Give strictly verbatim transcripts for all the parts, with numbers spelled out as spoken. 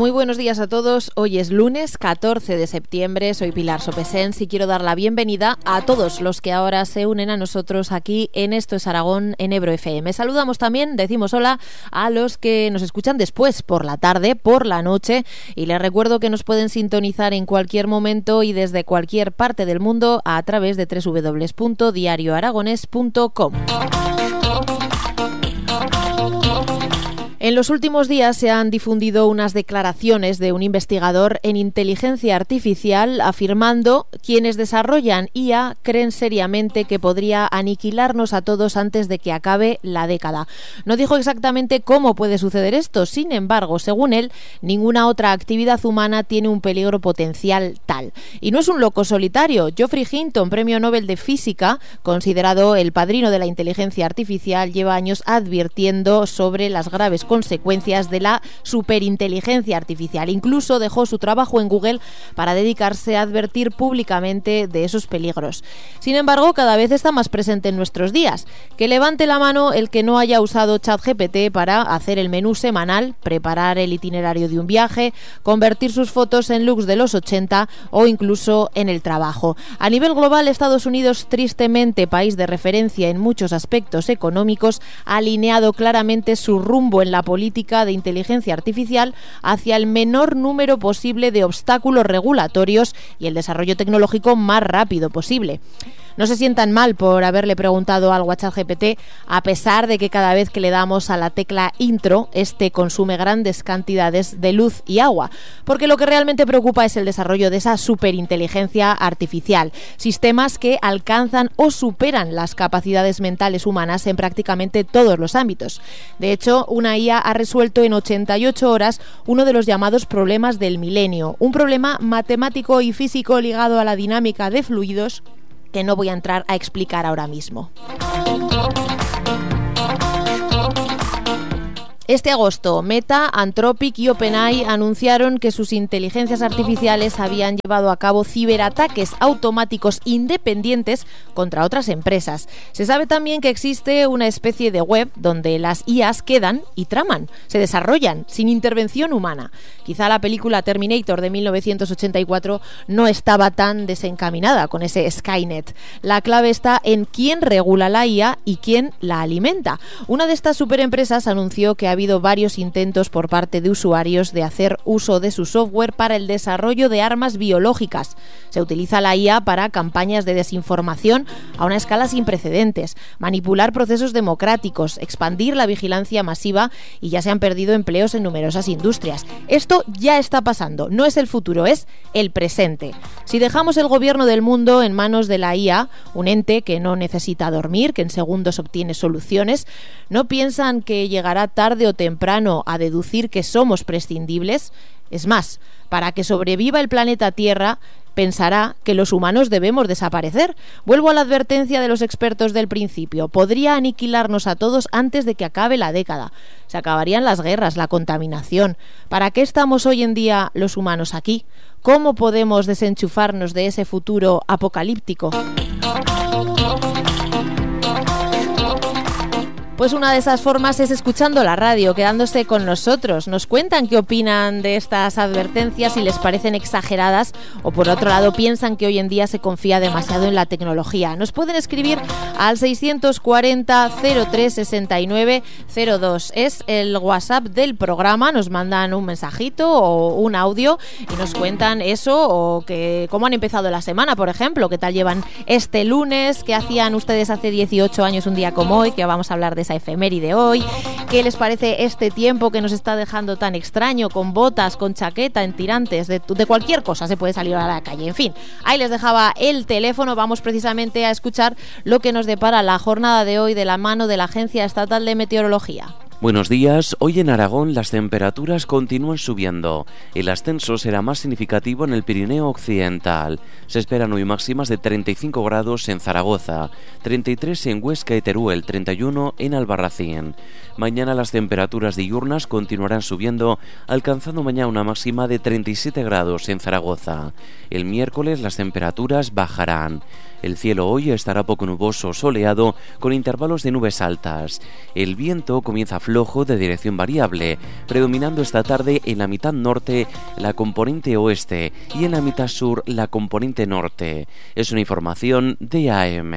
Muy buenos días a todos. Hoy es lunes catorce de septiembre. Soy Pilar Sopesens y quiero dar la bienvenida a todos los que ahora se unen a nosotros aquí en Esto es Aragón en Ebro F M. Saludamos también, decimos hola a los que nos escuchan después, por la tarde, por la noche, y les recuerdo que nos pueden sintonizar en cualquier momento y desde cualquier parte del mundo a través de doble u doble u doble u punto diario aragonés punto com. En los últimos días se han difundido unas declaraciones de un investigador en inteligencia artificial afirmando quienes desarrollan I A creen seriamente que podría aniquilarnos a todos antes de que acabe la década. No dijo exactamente cómo puede suceder esto, sin embargo, según él, ninguna otra actividad humana tiene un peligro potencial tal. Y no es un loco solitario. Geoffrey Hinton, premio Nobel de Física, considerado el padrino de la inteligencia artificial, lleva años advirtiendo sobre las graves consecuencias de la superinteligencia artificial. Incluso dejó su trabajo en Google para dedicarse a advertir públicamente de esos peligros. Sin embargo, cada vez está más presente en nuestros días. Que levante la mano el que no haya usado ChatGPT para hacer el menú semanal, preparar el itinerario de un viaje, convertir sus fotos en looks de los ochenta o incluso en el trabajo. A nivel global, Estados Unidos, tristemente país de referencia en muchos aspectos económicos, ha alineado claramente su rumbo en la política de inteligencia artificial hacia el menor número posible de obstáculos regulatorios y el desarrollo tecnológico más rápido posible. No se sientan mal por haberle preguntado algo a ChatGPT, a pesar de que cada vez que le damos a la tecla intro, este consume grandes cantidades de luz y agua, porque lo que realmente preocupa es el desarrollo de esa superinteligencia artificial, sistemas que alcanzan o superan las capacidades mentales humanas en prácticamente todos los ámbitos. De hecho, una I A ha resuelto en ochenta y ocho horas uno de los llamados problemas del milenio, un problema matemático y físico ligado a la dinámica de fluidos que no voy a entrar a explicar ahora mismo. Este agosto, Meta, Anthropic y OpenAI anunciaron que sus inteligencias artificiales habían llevado a cabo ciberataques automáticos independientes contra otras empresas. Se sabe también que existe una especie de web donde las I As quedan y traman, se desarrollan sin intervención humana. Quizá la película Terminator de mil novecientos ochenta y cuatro no estaba tan desencaminada con ese Skynet. La clave está en quién regula la I A y quién la alimenta. Una de estas superempresas anunció que había habido varios intentos por parte de usuarios de hacer uso de su software para el desarrollo de armas biológicas. Se utiliza la I A para campañas de desinformación a una escala sin precedentes, manipular procesos democráticos, expandir la vigilancia masiva y ya se han perdido empleos en numerosas industrias. Esto ya está pasando, no es el futuro, es el presente. Si dejamos el gobierno del mundo en manos de la I A, un ente que no necesita dormir, que en segundos obtiene soluciones, ¿no piensan que llegará tarde o temprano a deducir que somos prescindibles? Es más, para que sobreviva el planeta Tierra, pensará que los humanos debemos desaparecer. Vuelvo a la advertencia de los expertos del principio. Podría aniquilarnos a todos antes de que acabe la década. Se acabarían las guerras, la contaminación. ¿Para qué estamos hoy en día los humanos aquí? ¿Cómo podemos desenchufarnos de ese futuro apocalíptico? Pues una de esas formas es escuchando la radio, quedándose con nosotros. Nos cuentan qué opinan de estas advertencias, si les parecen exageradas o por otro lado piensan que hoy en día se confía demasiado en la tecnología. Nos pueden escribir al seiscientos cuarenta, cero tres, sesenta y nueve, cero dos. Es el WhatsApp del programa, nos mandan un mensajito o un audio y nos cuentan eso o que cómo han empezado la semana, por ejemplo, qué tal llevan este lunes, qué hacían ustedes hace dieciocho años un día como hoy, que vamos a hablar de esa efeméride hoy, qué les parece este tiempo que nos está dejando tan extraño, con botas, con chaqueta, en tirantes, de, de cualquier cosa se puede salir a la calle. En fin, ahí les dejaba el teléfono. Vamos precisamente a escuchar lo que nos depara la jornada de hoy de la mano de la Agencia Estatal de Meteorología. Buenos días. Hoy en Aragón las temperaturas continúan subiendo. El ascenso será más significativo en el Pirineo Occidental. Se esperan hoy máximas de treinta y cinco grados en Zaragoza, treinta y tres en Huesca y Teruel, treinta y uno en Albarracín. Mañana las temperaturas diurnas continuarán subiendo, alcanzando mañana una máxima de treinta y siete grados en Zaragoza. El miércoles las temperaturas bajarán. El cielo hoy estará poco nuboso, soleado, con intervalos de nubes altas. El viento comienza flojo de dirección variable, predominando esta tarde en la mitad norte la componente oeste y en la mitad sur la componente norte. Es una información de A M.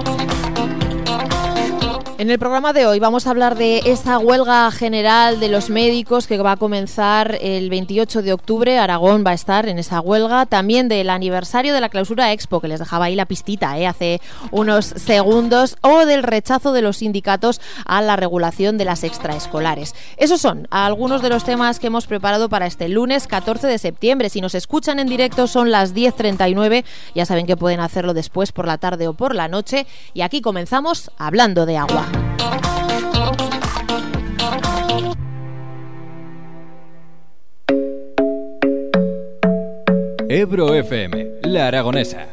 En el programa de hoy vamos a hablar de esa huelga general de los médicos que va a comenzar el veintiocho de octubre. Aragón va a estar en esa huelga. También del aniversario de la Clausura Expo, que les dejaba ahí la pistita ¿eh? hace unos segundos, o del rechazo de los sindicatos a la regulación de las extraescolares. Esos son algunos de los temas que hemos preparado para este lunes catorce de septiembre. Si nos escuchan en directo son las diez treinta y nueve. Ya saben que pueden hacerlo después por la tarde o por la noche. Y aquí comenzamos hablando de agua. Ebro F M, La Aragonesa.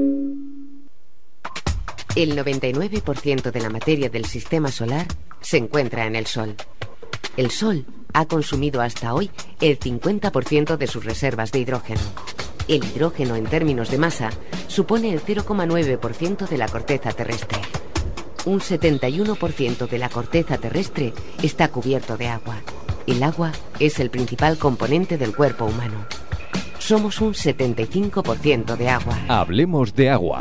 El noventa y nueve por ciento de la materia del sistema solar se encuentra en el Sol. El Sol ha consumido hasta hoy el cincuenta por ciento de sus reservas de hidrógeno. El hidrógeno, en términos de masa, supone el cero coma nueve por ciento de la corteza terrestre. Un setenta y uno por ciento de la corteza terrestre está cubierto de agua. El agua es el principal componente del cuerpo humano. Somos un setenta y cinco por ciento de agua. Hablemos de agua.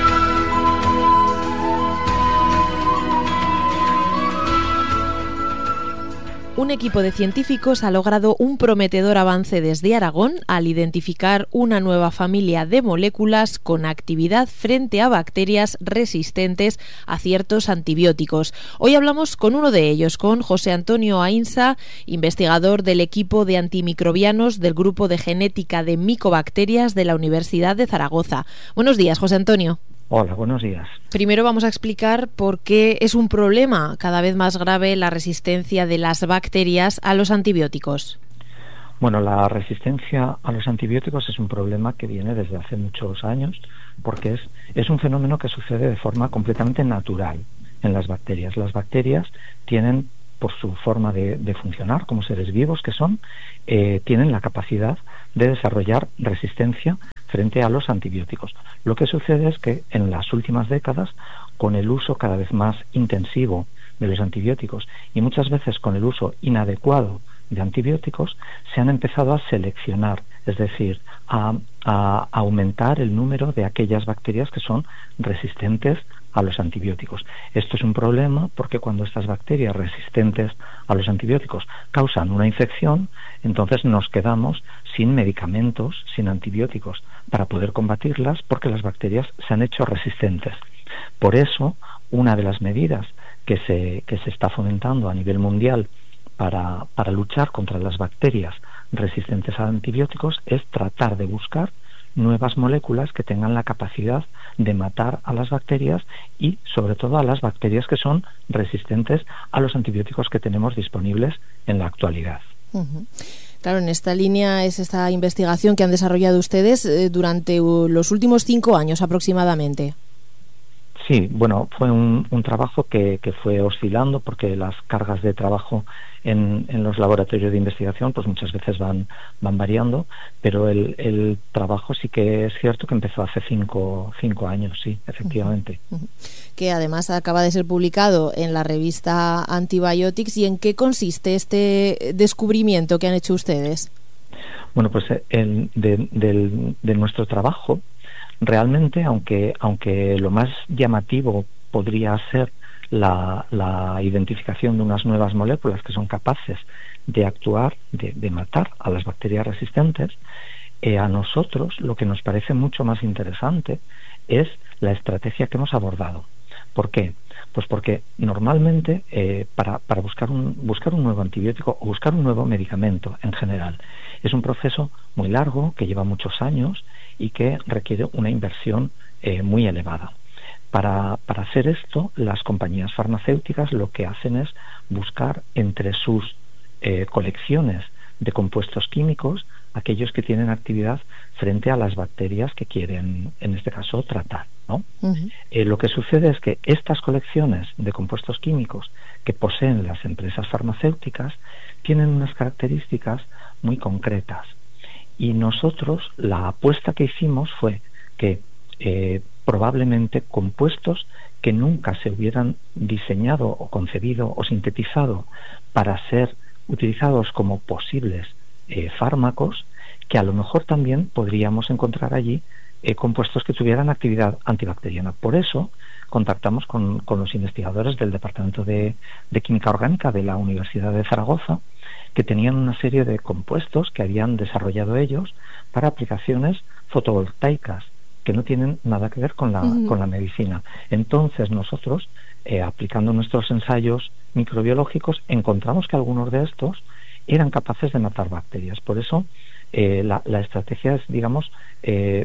Un equipo de científicos ha logrado un prometedor avance desde Aragón al identificar una nueva familia de moléculas con actividad frente a bacterias resistentes a ciertos antibióticos. Hoy hablamos con uno de ellos, con José Antonio Ainsa, investigador del equipo de antimicrobianos del Grupo de Genética de Micobacterias de la Universidad de Zaragoza. Buenos días, José Antonio. Hola, buenos días. Primero vamos a explicar por qué es un problema cada vez más grave la resistencia de las bacterias a los antibióticos. Bueno, la resistencia a los antibióticos es un problema que viene desde hace muchos años porque es, es un fenómeno que sucede de forma completamente natural en las bacterias. Las bacterias tienen, por su forma de, de funcionar como seres vivos que son, eh, tienen la capacidad de desarrollar resistencia frente a los antibióticos. Lo que sucede es que en las últimas décadas, con el uso cada vez más intensivo de los antibióticos y muchas veces con el uso inadecuado de antibióticos, se han empezado a seleccionar, es decir, a, a aumentar el número de aquellas bacterias que son resistentes a los antibióticos. Esto es un problema porque cuando estas bacterias resistentes a los antibióticos causan una infección, entonces nos quedamos sin medicamentos, sin antibióticos para poder combatirlas porque las bacterias se han hecho resistentes. Por eso, una de las medidas que se, que se está fomentando a nivel mundial para, para luchar contra las bacterias resistentes a antibióticos es tratar de buscar nuevas moléculas que tengan la capacidad de matar a las bacterias y sobre todo a las bacterias que son resistentes a los antibióticos que tenemos disponibles en la actualidad. Uh-huh. Claro, en esta línea es esta investigación que han desarrollado ustedes eh, durante uh, los últimos cinco años aproximadamente. Sí, bueno, fue un, un trabajo que, que fue oscilando porque las cargas de trabajo en, en los laboratorios de investigación pues muchas veces van, van variando, pero el, el trabajo sí que es cierto que empezó hace cinco, cinco años, sí, efectivamente. Uh-huh. Uh-huh. Que además acaba de ser publicado en la revista Antibiotics. ¿Y en qué consiste este descubrimiento que han hecho ustedes? Bueno, pues el, de, del, de nuestro trabajo, realmente, aunque, aunque lo más llamativo podría ser la, la identificación de unas nuevas moléculas que son capaces de actuar, de, de matar a las bacterias resistentes, eh, a nosotros lo que nos parece mucho más interesante es la estrategia que hemos abordado. ¿Por qué? Pues porque normalmente eh, para, para buscar un, buscar un nuevo antibiótico o buscar un nuevo medicamento en general es un proceso muy largo que lleva muchos años y que requiere una inversión eh, muy elevada. Para, para hacer esto, las compañías farmacéuticas lo que hacen es buscar entre sus eh, colecciones de compuestos químicos aquellos que tienen actividad frente a las bacterias que quieren, en este caso, tratar, ¿no? Uh-huh. Eh, lo que sucede es que estas colecciones de compuestos químicos que poseen las empresas farmacéuticas tienen unas características muy concretas. Y nosotros, la apuesta que hicimos fue que eh, probablemente compuestos que nunca se hubieran diseñado o concebido o sintetizado para ser utilizados como posibles eh, fármacos, que a lo mejor también podríamos encontrar allí eh, compuestos que tuvieran actividad antibacteriana. Por eso contactamos con, con los investigadores del Departamento de, de Química Orgánica de la Universidad de Zaragoza, que tenían una serie de compuestos que habían desarrollado ellos para aplicaciones fotovoltaicas que no tienen nada que ver con la, uh-huh. con la medicina. Entonces nosotros, eh, aplicando nuestros ensayos microbiológicos, encontramos que algunos de estos eran capaces de matar bacterias. Por eso eh, la, la estrategia es, digamos, eh,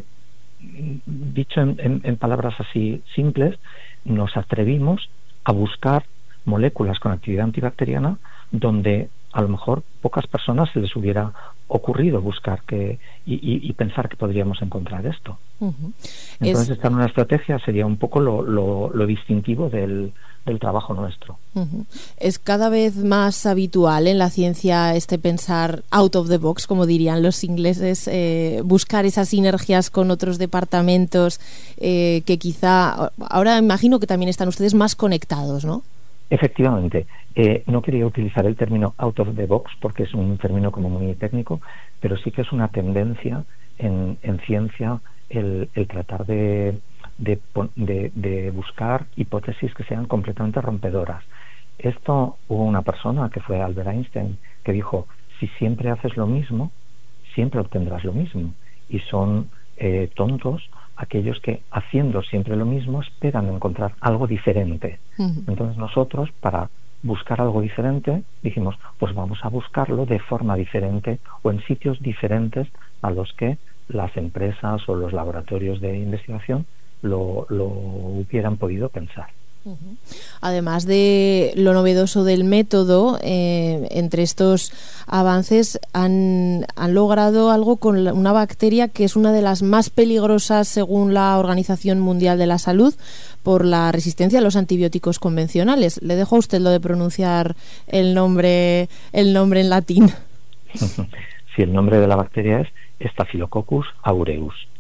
dicho en, en, en palabras así simples, nos atrevimos a buscar moléculas con actividad antibacteriana donde a lo mejor pocas personas se les hubiera ocurrido buscar que y, y, y pensar que podríamos encontrar esto. Uh-huh. Entonces, es... esta nueva estrategia sería un poco lo, lo, lo distintivo del, del trabajo nuestro. Uh-huh. Es cada vez más habitual en la ciencia este pensar out of the box, como dirían los ingleses, eh, buscar esas sinergias con otros departamentos eh, que quizá, ahora imagino que también están ustedes más conectados, ¿no? Efectivamente, eh, no quería utilizar el término out of the box porque es un término como muy técnico, pero sí que es una tendencia en, en ciencia el, el tratar de, de, de, de buscar hipótesis que sean completamente rompedoras. Esto, hubo una persona que fue Albert Einstein que dijo, si siempre haces lo mismo, siempre obtendrás lo mismo. Y son eh, tontos aquellos que, haciendo siempre lo mismo, esperan encontrar algo diferente. Uh-huh. Entonces nosotros, para buscar algo diferente, dijimos, pues vamos a buscarlo de forma diferente o en sitios diferentes a los que las empresas o los laboratorios de investigación lo, lo hubieran podido pensar. Además de lo novedoso del método, eh, entre estos avances han, han logrado algo con la, una bacteria que es una de las más peligrosas según la Organización Mundial de la Salud por la resistencia a los antibióticos convencionales. Le dejo a usted lo de pronunciar el nombre, el nombre en latín. Sí, el nombre de la bacteria es Staphylococcus aureus.